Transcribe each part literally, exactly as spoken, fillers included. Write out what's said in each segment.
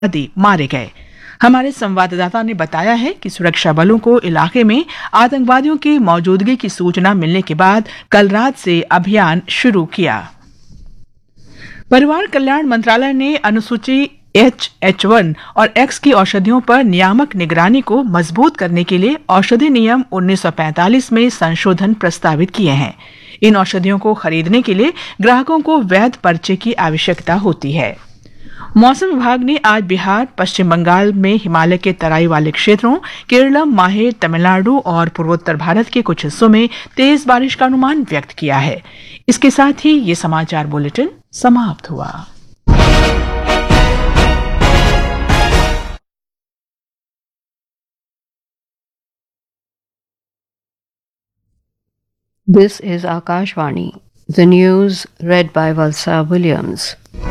आतंकवादी मारे गए। हमारे संवाददाता ने बताया है कि सुरक्षा बलों को इलाके में आतंकवादियों की मौजूदगी की सूचना मिलने के बाद कल रात से अभियान शुरू किया। परिवार कल्याण मंत्रालय ने अनुसूची एच एच वन और एक्स की औषधियों पर नियामक निगरानी को मजबूत करने के लिए औषधि नियम उन्नीस सौ पैंतालीस में संशोधन प्रस्तावित किए हैं। इन औषधियों को खरीदने के लिए ग्राहकों को वैध पर्चे की आवश्यकता होती है। मौसम विभाग ने आज बिहार, पश्चिम बंगाल में हिमालय के तराई वाले क्षेत्रों, केरलम, माहे, तमिलनाडु और पूर्वोत्तर भारत के कुछ हिस्सों में तेज बारिश का अनुमान व्यक्त किया है। इसके साथ ही ये समाचार बुलेटिन समाप्त हुआ। This is Akashvani. The news read by Valsa Williams.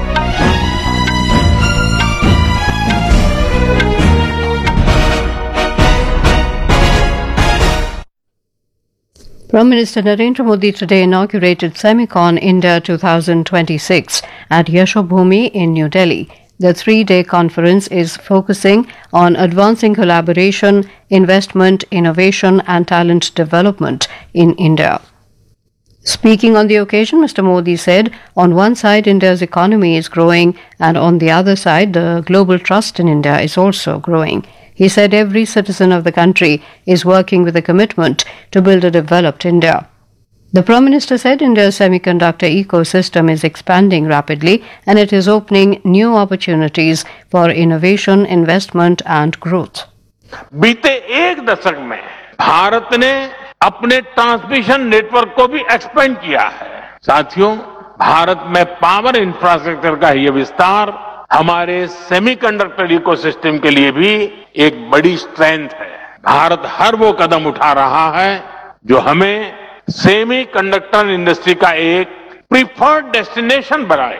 Prime Minister Narendra Modi today inaugurated Semicon India twenty twenty-six at Yashobhoomi in New Delhi. The three-day conference is focusing on advancing collaboration, investment, innovation and talent development in India. Speaking on the occasion, Mister Modi said, on one side, India's economy is growing, and on the other side, the global trust in India is also growing. He said every citizen of the country is working with a commitment to build a developed India. The Prime Minister said India's semiconductor ecosystem is expanding rapidly and it is opening new opportunities for innovation, investment and growth. बीते एक दशक में भारत ने अपने transmission network को भी expand किया है। साथियों, भारत में पावर इंफ्रास्ट्रक्चर का यह विस्तार हमारे सेमीकंडक्टर इकोसिस्टम के लिए भी एक बड़ी स्ट्रेंथ है। भारत हर वो कदम उठा रहा है जो हमें सेमीकंडक्टर इंडस्ट्री का एक प्रीफर्ड डेस्टिनेशन बनाए।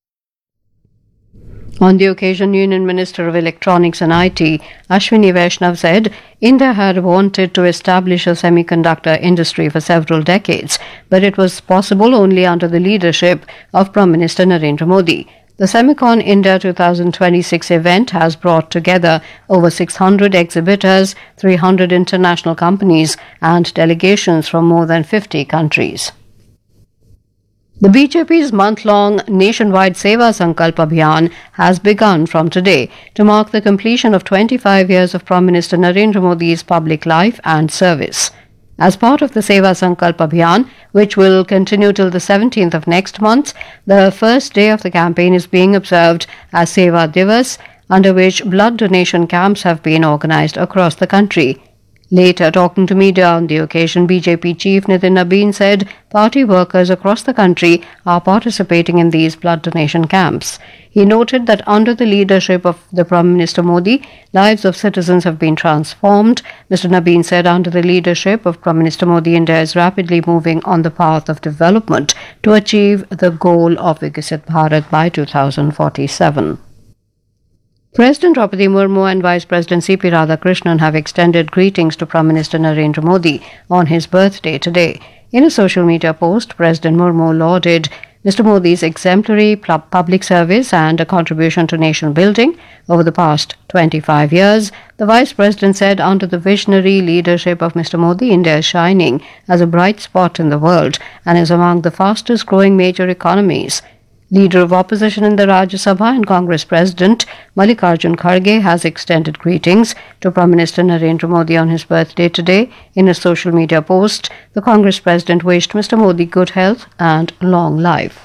On the occasion, Union Minister of Electronics and I T, Ashwini Vaishnav said, India had wanted to establish a semiconductor industry for several decades, but it was possible only under the leadership of Prime Minister Narendra Modi. The Semicon India twenty twenty-six event has brought together over six hundred exhibitors, three hundred international companies, and delegations from more than fifty countries. The B J P's month-long nationwide Seva Sankalp Abhiyan has begun from today to mark the completion of twenty-five years of Prime Minister Narendra Modi's public life and service. As part of the Seva Sankalp Abhiyan, which will continue till the seventeenth of next month, the first day of the campaign is being observed as Seva Divas, under which blood donation camps have been organised across the country. Later, talking to media on the occasion, B J P chief Nitin Nabin said party workers across the country are participating in these blood donation camps. He noted that under the leadership of the Prime Minister Modi, lives of citizens have been transformed. Mister Nabin said under the leadership of Prime Minister Modi, India is rapidly moving on the path of development to achieve the goal of Viksit Bharat by two thousand forty-seven. President Draupadi Murmu and Vice President C P Radhakrishnan have extended greetings to Prime Minister Narendra Modi on his birthday today. In a social media post, President Murmu lauded Mister Modi's exemplary public service and a contribution to nation building over the past twenty-five years. The Vice President said under the visionary leadership of Mister Modi, India is shining as a bright spot in the world and is among the fastest growing major economies. Leader of opposition in the Rajya Sabha and Congress President Mallikarjun Kharge has extended greetings to Prime Minister Narendra Modi on his birthday today. In a social media post, the Congress President wished Mister Modi good health and long life.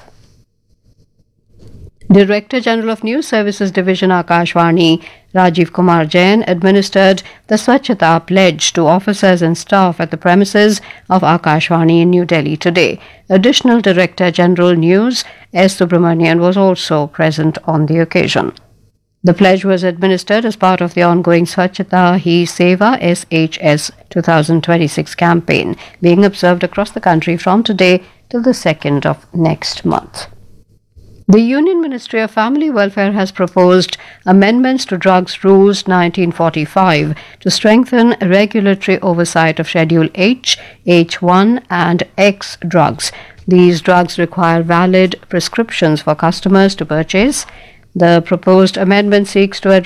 Director General of News Services Division Akashvani, Rajiv Kumar Jain, administered the Swachhata pledge to officers and staff at the premises of Akashvani in New Delhi today. Additional Director General News S. Subramanian was also present on the occasion. The pledge was administered as part of the ongoing Swachhata Hi Seva S H S twenty twenty-six campaign being observed across the country from today till the second of next month. The Union Ministry of Family Welfare has proposed amendments to Drugs Rules nineteen forty-five to strengthen regulatory oversight of Schedule H, H one and X drugs. These drugs require valid prescriptions for customers to purchase. The proposed amendment seeks to